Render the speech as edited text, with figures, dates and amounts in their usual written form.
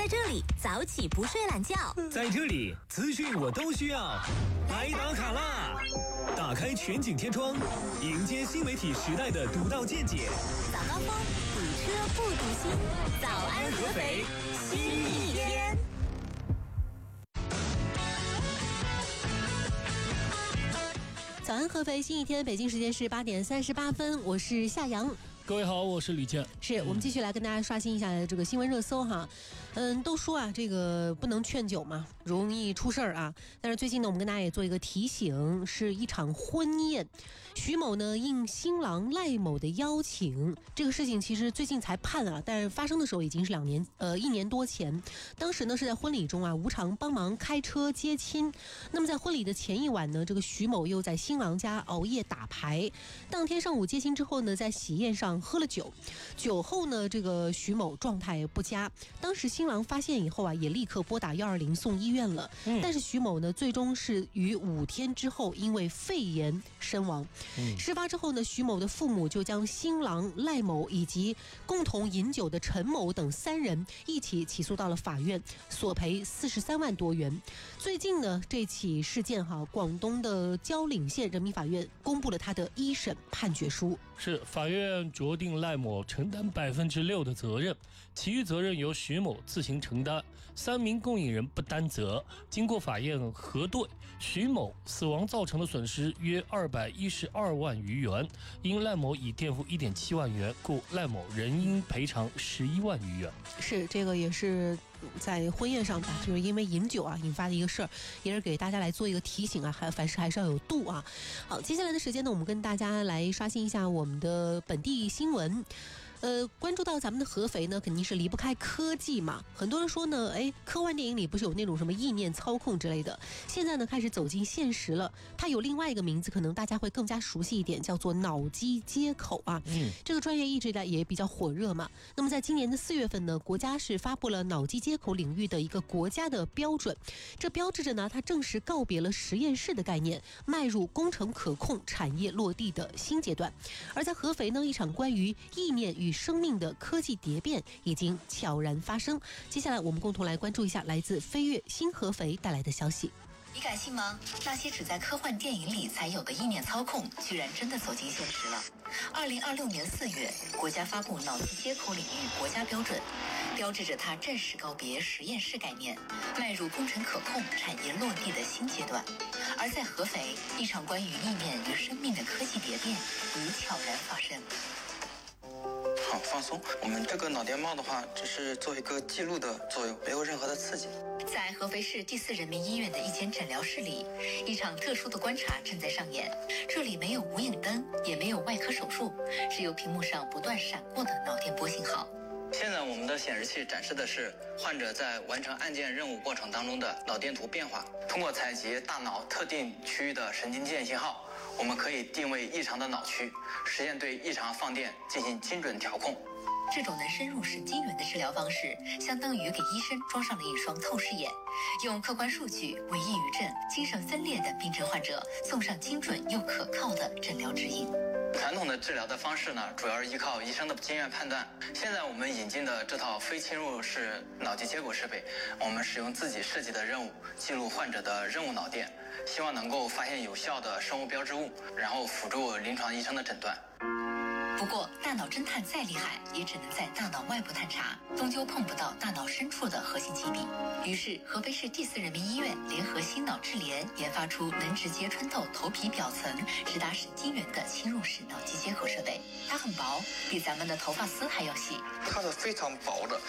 在这里早起不睡懒觉， 在这里资讯我都需要。来打卡啦！打开全景天窗，迎接新媒体时代的独到见解。 早高峰，堵车不堵心。早安合肥，新一天。早安合肥，新一天，北京时间是8点38分，我是夏阳。 各位好，我是李健。 是我们继续来跟大家刷新一下这个新闻热搜哈。都说啊，这个不能劝酒嘛，容易出事儿啊。但是最近呢，我们跟大家也做一个提醒，是一场婚宴。徐某呢应新郎赖某的邀请，这个事情其实最近才判啊，但是发生的时候已经是1年多前。当时呢是在婚礼中啊，无偿帮忙开车接亲。那么在婚礼的前一晚呢，这个徐某又在新郎家熬夜打牌。当天上午接亲之后呢，在喜宴上喝了酒，酒后呢，这个徐某状态不佳。当时新郎发现以后啊，也立刻拨打120送医院了。但是徐某呢，最终是于5天之后因为肺炎身亡。事发之后呢，徐某的父母就将新郎赖某以及共同饮酒的陈某等3人一起起诉到了法院，索赔43万多元。最近呢，这起事件广东的蕉岭县人民法院公布了他的一审判决书。 是法院酌定赖某承担6%的责任，其余责任由徐某自行承担，3名共饮人不担责。经过法院核对，徐某死亡造成的损失约212万余元，因赖某已垫付1.7万元，故赖某仍应赔偿11万余元。 是，这个也是在婚宴上吧，就是因为饮酒啊引发的一个事儿，也是给大家来做一个提醒啊，凡事还是要有度啊。好，接下来的时间呢，我们跟大家来刷新一下我们的本地新闻。关注到咱们的合肥呢，肯定是离不开科技嘛。很多人说呢，科幻电影里不是有那种什么意念操控之类的，现在呢开始走进现实了。它有另外一个名字，可能大家会更加熟悉一点，叫做脑机接口啊。这个专业一直以来也比较火热嘛。那么在今年的4月份呢，国家是发布了脑机接口领域的一个国家的标准，这标志着呢，它正式告别了实验室的概念，迈入工程可控、产业落地的新阶段。而在合肥呢，一场关于意念与生命的科技蝶变已经悄然发生。接下来我们共同来关注一下来自飞跃新合肥带来的消息。 你敢信吗？那些只在科幻电影里才有的意念操控，居然真的走进现实了。2026年4月，国家发布脑机接口领域国家标准，标志着它正式告别实验室概念，迈入工程可控、产业落地的新阶段。而在合肥，一场关于意念与生命的科技蝶变已悄然发生。 好，放松。我们这个脑电帽的话，只是做一个记录的作用，没有任何的刺激。 在合肥市第4人民医院的一间诊疗室里，一场特殊的观察正在上演。这里没有无影灯，也没有外科手术，只有屏幕上不断闪过的脑电波信号。 现在我们的显示器展示的是患者在完成案件任务过程当中的脑电图变化。通过采集大脑特定区域的神经键信号，我们可以定位异常的脑区，实现对异常放电进行精准调控。 这种能深入神经元的治疗方式，相当于给医生装上了一双透视眼，用客观数据为抑郁症、精神分裂等病症患者送上精准又可靠的诊疗指引。 传统的治疗的方式呢，主要是依靠医生的经验判断。现在我们引进的这套非侵入式脑机接口设备，我们使用自己设计的任务记录患者的任务脑电，希望能够发现有效的生物标志物，然后辅助临床医生的诊断。 不过，大脑侦探再厉害，也只能在大脑外部探查，终究碰不到大脑深处的核心机密。于是，合肥市第4人民医院联合心脑智联研发出能直接穿透头皮表层，直达神经元的侵入式脑机接口设备。它很薄，比咱们的头发丝还要细。 它是非常薄的，